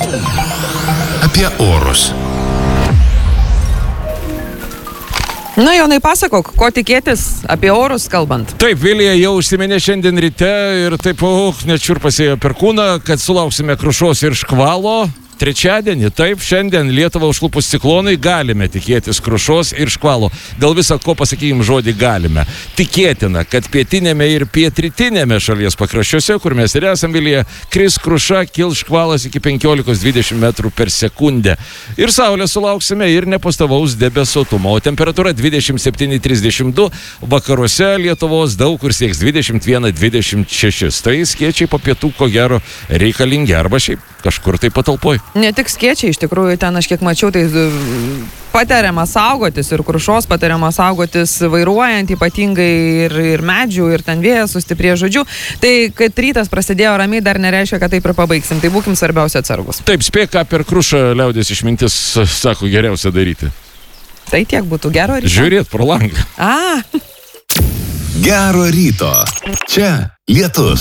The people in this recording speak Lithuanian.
Apie orus. Na, Jonai, pasakok, ko tikėtis apie orus kalbant. Taip, Vilija jau užsiminė šiandien ryte ir taip, net šiurpas ėjo per kūną, kad sulauksime krušos ir škvalo. Trečiadienį, taip, šiandien Lietuvą užklupus ciklonai galime tikėtis krušos ir škvalo. Dėl viso ko pasakykim žodį galime. Tikėtina, kad pietinėme ir pietrytinėme šalies pakraščiuose, kur mes ir esam, Vilija, kris kruša, kils škvalas iki 15-20 metrų per sekundę. Ir saulės sulauksime ir nepastavaus debesuotumo, o temperatūra 27-32, vakaruose Lietuvos daug kur sieks 21-26. Tai skėčiai po pietų ko gero reikalingi arba šiaip kažkur tai patalpoj. Ne tik skėčiai, iš tikrųjų, ten aš kiek mačiau, tai patariama saugotis ir krušos, patariama saugotis vairuojant ypatingai ir medžių, ir ten vėjas sustiprėjo, žodžiu. Tai, kad rytas prasidėjo ramiai, dar nereiškia, kad taip ir pabaigsim. Tai būkim svarbiausia atsargus. Taip, spėk, ką per krušą liaudės išmintis sako geriausia daryti. Tai tiek būtų. Gero ryto. Žiūrėt pro langą. Gero ryto. Čia Lietus.